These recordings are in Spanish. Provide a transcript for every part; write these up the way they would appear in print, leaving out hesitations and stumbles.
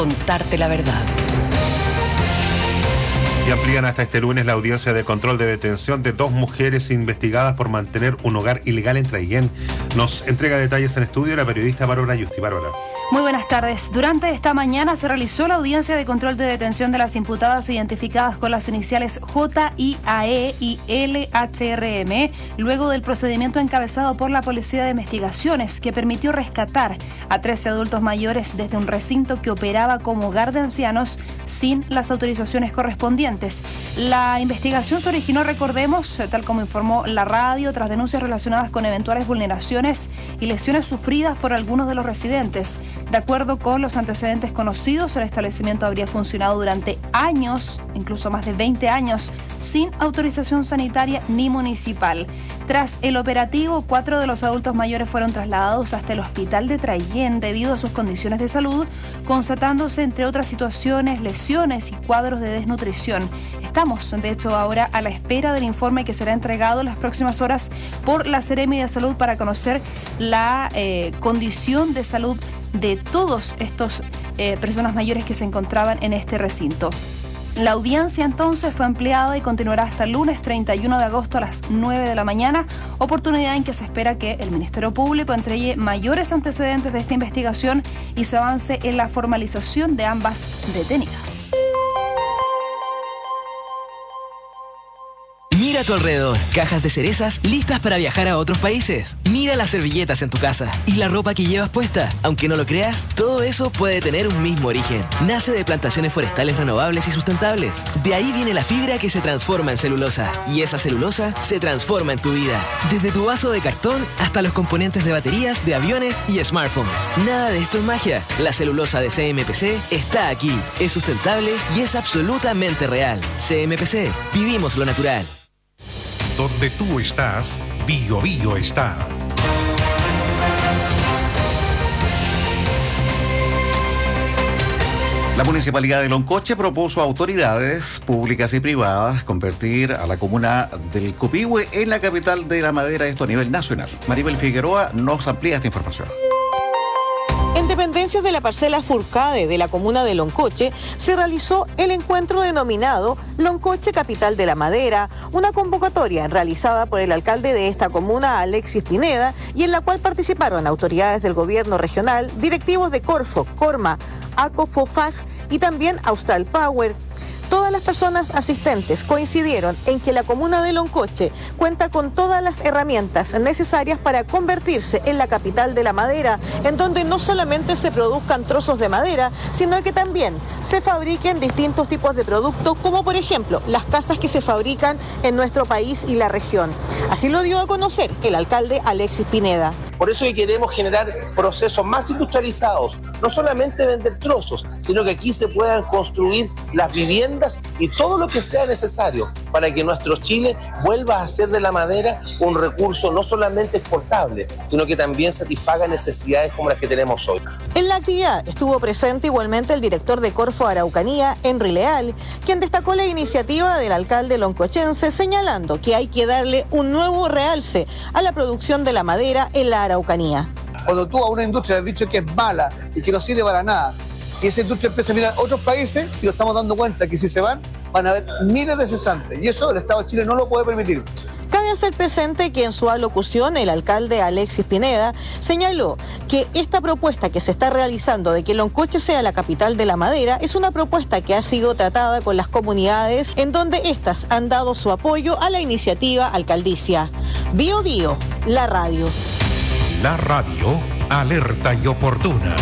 Contarte la verdad. Y amplían hasta este lunes la audiencia de control de detención de 2 mujeres investigadas por mantener un hogar ilegal en Traiguén. Nos entrega detalles en estudio la periodista Bárbara Yusti. Bárbara. Muy buenas tardes. Durante esta mañana se realizó la audiencia de control de detención de las imputadas identificadas con las iniciales JIAE y LHRM, luego del procedimiento encabezado por la Policía de Investigaciones, que permitió rescatar a 13 adultos mayores desde un recinto que operaba como hogar de ancianos sin las autorizaciones correspondientes. La investigación se originó, recordemos, tal como informó la radio, tras denuncias relacionadas con eventuales vulneraciones y lesiones sufridas por algunos de los residentes. De acuerdo con los antecedentes conocidos, el establecimiento habría funcionado durante años, incluso más de 20 años, sin autorización sanitaria ni municipal. Tras el operativo, 4 de los adultos mayores fueron trasladados hasta el hospital de Traiguén debido a sus condiciones de salud, constatándose, entre otras situaciones, lesiones y cuadros de desnutrición. Estamos, de hecho, ahora a la espera del informe que será entregado en las próximas horas por la Seremi de Salud para conocer la condición de salud de todos estos personas mayores que se encontraban en este recinto. La audiencia entonces fue ampliada y continuará hasta el lunes 31 de agosto a las 9 de la mañana, oportunidad en que se espera que el Ministerio Público entregue mayores antecedentes de esta investigación y se avance en la formalización de ambas detenidas. Mira a tu alrededor, cajas de cerezas listas para viajar a otros países. Mira las servilletas en tu casa y la ropa que llevas puesta. Aunque no lo creas, todo eso puede tener un mismo origen. Nace de plantaciones forestales renovables y sustentables. De ahí viene la fibra que se transforma en celulosa. Y esa celulosa se transforma en tu vida. Desde tu vaso de cartón hasta los componentes de baterías, de aviones y smartphones. Nada de esto es magia. La celulosa de CMPC está aquí. Es sustentable y es absolutamente real. CMPC, vivimos lo natural. Donde tú estás, Bio Bio está. La Municipalidad de Loncoche propuso a autoridades públicas y privadas convertir a la comuna del Copihue en la capital de la madera, esto a nivel nacional. Maribel Figueroa nos amplía esta información. En dependencias de la parcela Furcade de la comuna de Loncoche se realizó el encuentro denominado Loncoche Capital de la Madera, una convocatoria realizada por el alcalde de esta comuna, Alexis Pineda, y en la cual participaron autoridades del gobierno regional, directivos de Corfo, Corma, ACO-FOFAG y también Austral Power. Todas las personas asistentes coincidieron en que la comuna de Loncoche cuenta con todas las herramientas necesarias para convertirse en la capital de la madera, en donde no solamente se produzcan trozos de madera, sino que también se fabriquen distintos tipos de productos, como por ejemplo las casas que se fabrican en nuestro país y la región. Así lo dio a conocer el alcalde Alexis Pineda. Por eso que queremos generar procesos más industrializados, no solamente vender trozos, sino que aquí se puedan construir las viviendas y todo lo que sea necesario para que nuestro Chile vuelva a ser de la madera un recurso no solamente exportable, sino que también satisfaga necesidades como las que tenemos hoy. En la actividad estuvo presente igualmente el director de Corfo Araucanía, Henry Leal, quien destacó la iniciativa del alcalde loncochense, señalando que hay que darle un nuevo realce a la producción de la madera en la Araucanía. Cuando tú a una industria le has dicho que es mala y que no sirve para nada, y esa industria empieza a mirar a otros países y nos estamos dando cuenta que si se van a haber miles de cesantes, y eso el Estado de Chile no lo puede permitir. Cabe hacer presente que en su alocución el alcalde Alexis Pineda señaló que esta propuesta que se está realizando de que Loncoche sea la capital de la madera es una propuesta que ha sido tratada con las comunidades en donde éstas han dado su apoyo a la iniciativa alcaldicia. Bio Bio, la radio. La radio, alerta y oportuna.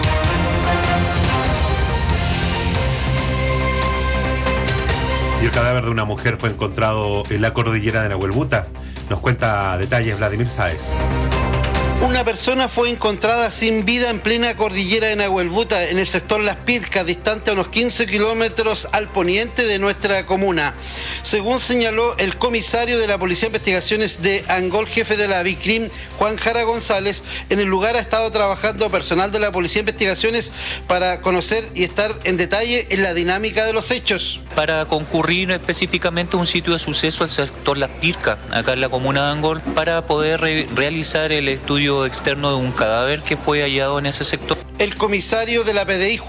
Y el cadáver de una mujer fue encontrado en la cordillera de Nahuelbuta. Nos cuenta detalles Vladimir Sáez. Una persona fue encontrada sin vida en plena cordillera de Nahuelbuta, en el sector Las Pircas, distante a unos 15 kilómetros al poniente de nuestra comuna. Según señaló el comisario de la Policía de Investigaciones de Angol, jefe de la BICRIM, Juan Jara González, en el lugar ha estado trabajando personal de la Policía de Investigaciones para conocer y estar en detalle en la dinámica de los hechos. Para concurrir específicamente a un sitio de suceso al sector Las Pircas, acá en la comuna de Angol, para poder realizar el estudio externo de un cadáver que fue hallado en ese sector. El comisario de la PDI,